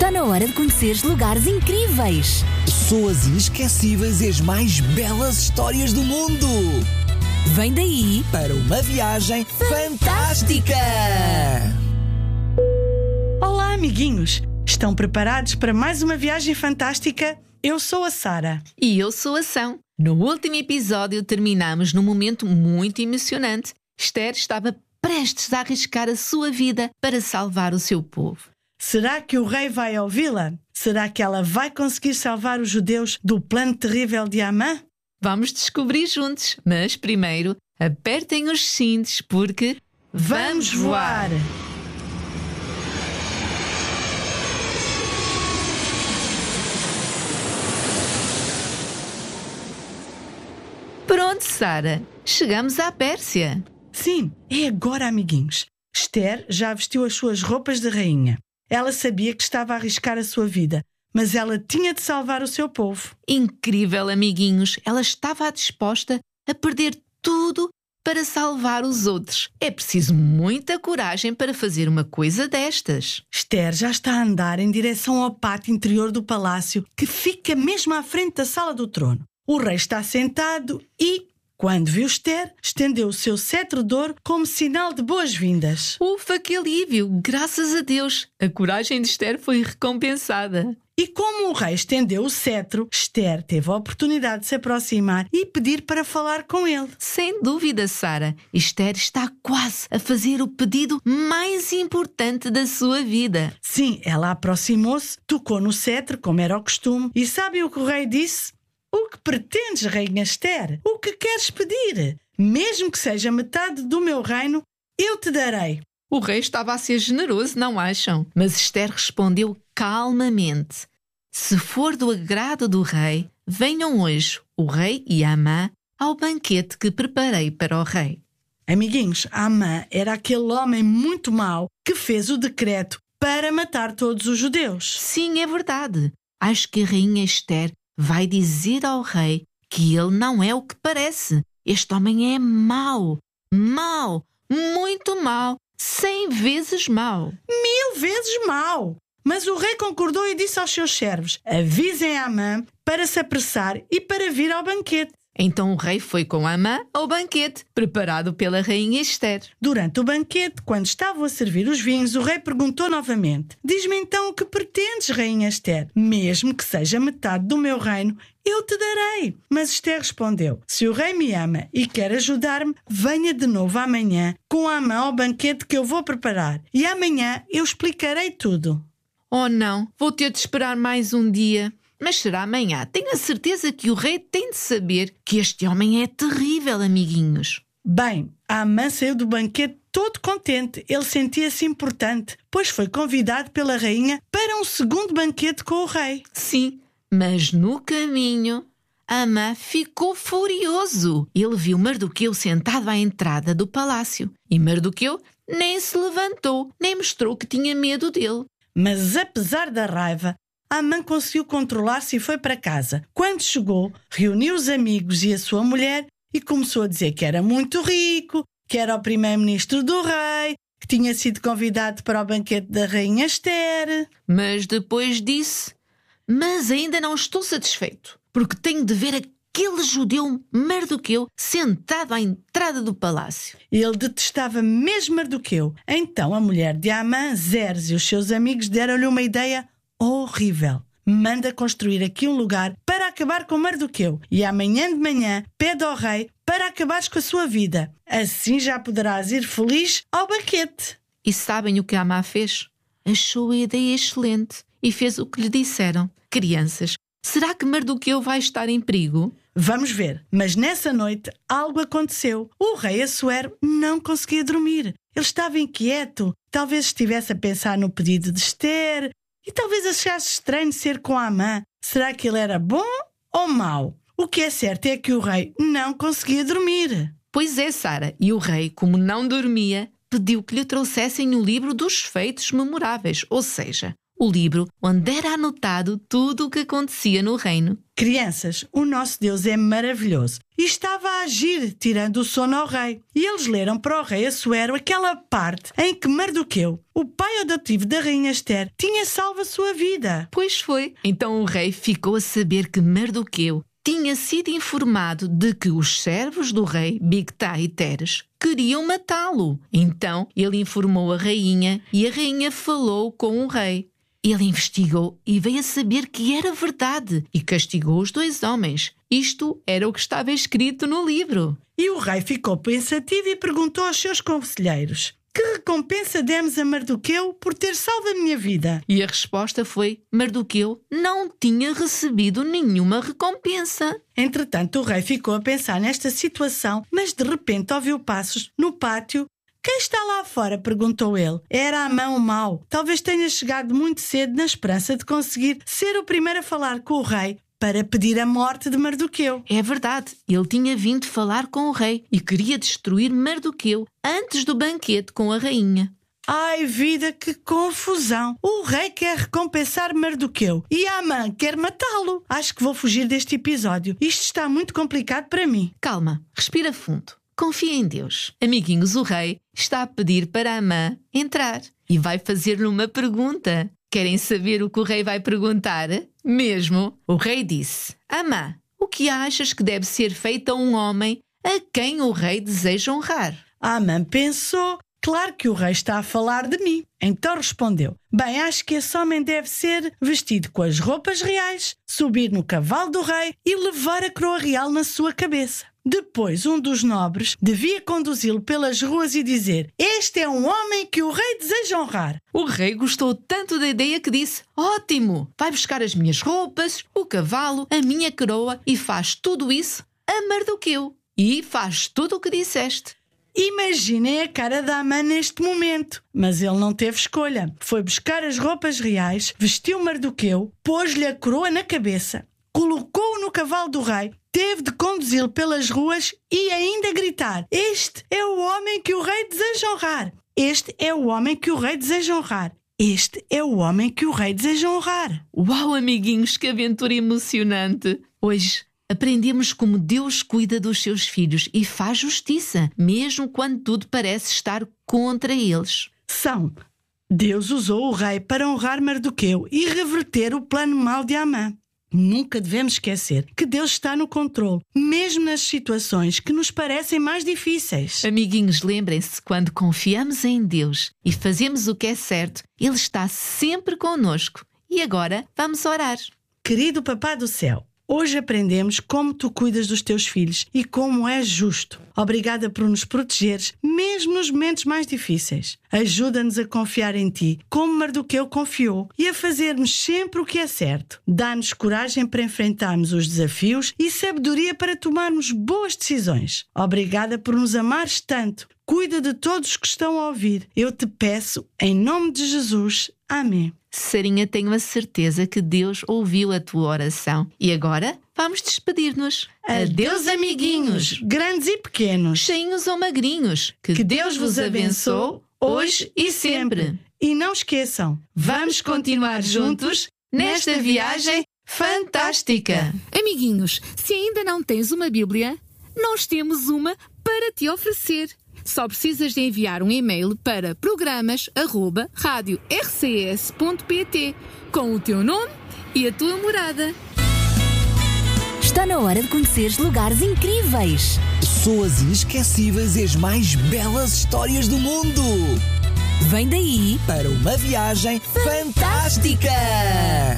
Está na hora de conheceres lugares incríveis, pessoas inesquecíveis e as mais belas histórias do mundo. Vem daí Para uma viagem fantástica! Olá, amiguinhos! Estão preparados para mais uma viagem fantástica? Eu sou a Sara. E eu sou a São. No último episódio terminamos num momento muito emocionante. Esther estava prestes a arriscar a sua vida para salvar o seu povo. Será que o rei vai ouvi-la? Será que ela vai conseguir salvar os judeus do plano terrível de Amã? Vamos descobrir juntos, mas primeiro apertem os cintos porque Vamos voar! Pronto, Sara, chegamos à Pérsia. Sim, é agora, amiguinhos. Esther já vestiu as suas roupas de rainha. Ela sabia que estava a arriscar a sua vida, mas ela tinha de salvar o seu povo. Incrível, amiguinhos, ela estava disposta a perder tudo para salvar os outros. É preciso muita coragem para fazer uma coisa destas. Esther já está a andar em direção ao pátio interior do palácio, que fica mesmo à frente da sala do trono. O rei está sentado e, quando viu Esther, estendeu o seu cetro de ouro como sinal de boas-vindas. Ufa, que alívio! Graças a Deus! A coragem de Esther foi recompensada. E como o rei estendeu o cetro, Esther teve a oportunidade de se aproximar e pedir para falar com ele. Sem dúvida, Sara, Esther está quase a fazer o pedido mais importante da sua vida. Sim, ela aproximou-se, tocou no cetro, como era o costume, e sabe o que o rei disse? O que pretendes, rainha Esther? O que queres pedir? Mesmo que seja metade do meu reino, eu te darei. O rei estava a ser generoso, não acham? Mas Esther respondeu calmamente. Se for do agrado do rei, venham hoje o rei e Amã ao banquete que preparei para o rei. Amiguinhos, Amã era aquele homem muito mau que fez o decreto para matar todos os judeus. Sim, é verdade. Acho que a rainha Esther vai dizer ao rei que ele não é o que parece. Este homem é mau, muito mau, 100 vezes mau. 1000 vezes mau. Mas o rei concordou e disse aos seus servos: avisem Amã para se apressar e para vir ao banquete. Então o rei foi com Amã ao banquete, preparado pela rainha Esther. Durante o banquete, quando estavam a servir os vinhos, o rei perguntou novamente: diz-me então o que pretendes, rainha Esther? Mesmo que seja metade do meu reino, eu te darei. Mas Esther respondeu: se o rei me ama e quer ajudar-me, venha de novo amanhã com Amã ao banquete que eu vou preparar. E amanhã eu explicarei tudo. Oh não, vou ter de esperar mais um dia. Mas será amanhã. Tenho a certeza que o rei tem de saber que este homem é terrível, amiguinhos. Bem, Amã saiu do banquete todo contente. Ele sentia-se importante, pois foi convidado pela rainha para um segundo banquete com o rei. Sim, mas no caminho, Amã ficou furioso. Ele viu Mardoqueu sentado à entrada do palácio. E Mardoqueu nem se levantou, nem mostrou que tinha medo dele. Mas apesar da raiva, Amã conseguiu controlar-se e foi para casa. Quando chegou, reuniu os amigos e a sua mulher e começou a dizer que era muito rico, que era o primeiro-ministro do rei, que tinha sido convidado para o banquete da rainha Esther. Mas depois disse: mas ainda não estou satisfeito, porque tenho de ver aquele judeu Mardoqueu sentado à entrada do palácio. Ele detestava mesmo Mardoqueu. Então a mulher de Amã, Zeres, e os seus amigos deram-lhe uma ideia horrível. Manda construir aqui um lugar para acabar com Mardoqueu e amanhã de manhã pede ao rei para acabares com a sua vida. Assim já poderás ir feliz ao banquete. E sabem o que Amã fez? Achou a ideia excelente e fez o que lhe disseram. Crianças, será que Mardoqueu vai estar em perigo? Vamos ver. Mas nessa noite algo aconteceu. O rei Assuero não conseguia dormir. Ele estava inquieto. Talvez estivesse a pensar no pedido de Esther. E talvez achasse estranho ser com Amã. Será que ele era bom ou mau? O que é certo é que o rei não conseguia dormir. Pois é, Sara. E o rei, como não dormia, pediu que lhe trouxessem o livro dos feitos memoráveis, ou seja, o livro onde era anotado tudo o que acontecia no reino. Crianças, o nosso Deus é maravilhoso e estava a agir, tirando o sono ao rei. E eles leram para o rei Assuero aquela parte em que Mardoqueu, o pai adotivo da rainha Esther, tinha salvo a sua vida. Pois foi. Então o rei ficou a saber que Mardoqueu tinha sido informado de que os servos do rei Bigtai e Teres queriam matá-lo. Então ele informou a rainha e a rainha falou com o rei. Ele investigou e veio a saber que era verdade e castigou os 2 homens. Isto era o que estava escrito no livro. E o rei ficou pensativo e perguntou aos seus conselheiros: que recompensa demos a Mardoqueu por ter salvo a minha vida? E a resposta foi: Mardoqueu não tinha recebido nenhuma recompensa. Entretanto, o rei ficou a pensar nesta situação, mas de repente ouviu passos no pátio. Quem está lá fora? Perguntou ele. Era Amã o mau. Talvez tenha chegado muito cedo na esperança de conseguir ser o primeiro a falar com o rei para pedir a morte de Mardoqueu. É verdade, ele tinha vindo falar com o rei e queria destruir Mardoqueu antes do banquete com a rainha. Ai, vida, que confusão! O rei quer recompensar Mardoqueu e Amã quer matá-lo. Acho que vou fugir deste episódio. Isto está muito complicado para mim. Calma, respira fundo. Confia em Deus. Amiguinhos, o rei está a pedir para Amã entrar e vai fazer-lhe uma pergunta. Querem saber o que o rei vai perguntar? Mesmo? O rei disse: Amã, o que achas que deve ser feito a um homem a quem o rei deseja honrar? Amã pensou: claro que o rei está a falar de mim. Então respondeu: bem, acho que esse homem deve ser vestido com as roupas reais, subir no cavalo do rei e levar a coroa real na sua cabeça. Depois, um dos nobres devia conduzi-lo pelas ruas e dizer: este é um homem que o rei deseja honrar. O rei gostou tanto da ideia que disse: ótimo, vai buscar as minhas roupas, o cavalo, a minha coroa e faz tudo isso a Mardoqueu. E faz tudo o que disseste. Imaginem a cara da Amã neste momento. Mas ele não teve escolha. Foi buscar as roupas reais, vestiu Mardoqueu, pôs-lhe a coroa na cabeça, colocou-o no cavalo do rei, teve de conduzi-lo pelas ruas e ainda gritar: este é o homem que o rei deseja honrar. Este é o homem que o rei deseja honrar. Este é o homem que o rei deseja honrar. Uau, amiguinhos, que aventura emocionante! Hoje aprendemos como Deus cuida dos seus filhos e faz justiça, mesmo quando tudo parece estar contra eles. Deus usou o rei para honrar Mardoqueu e reverter o plano mau de Amã. Nunca devemos esquecer que Deus está no controle, mesmo nas situações que nos parecem mais difíceis. Amiguinhos, lembrem-se, quando confiamos em Deus e fazemos o que é certo, Ele está sempre connosco. E agora vamos orar. Querido Papá do Céu, hoje aprendemos como tu cuidas dos teus filhos e como és justo. Obrigada por nos protegeres, mesmo nos momentos mais difíceis. Ajuda-nos a confiar em ti, como Mardoqueu confiou, e a fazermos sempre o que é certo. Dá-nos coragem para enfrentarmos os desafios e sabedoria para tomarmos boas decisões. Obrigada por nos amares tanto. Cuida de todos que estão a ouvir. Eu te peço, em nome de Jesus. Amém. Sarinha, tenho a certeza que Deus ouviu a tua oração. E agora vamos despedir-nos. Adeus, amiguinhos, grandes e pequenos, cheinhos ou magrinhos. Que Deus vos abençoe hoje e sempre. E não esqueçam, vamos continuar juntos nesta viagem fantástica. Amiguinhos, se ainda não tens uma Bíblia, nós temos uma para te oferecer. Só precisas de enviar um e-mail para programas@radiorcs.pt com o teu nome e a tua morada. Está na hora de conheceres lugares incríveis, pessoas inesquecíveis e as mais belas histórias do mundo. Vem daí Para uma viagem fantástica!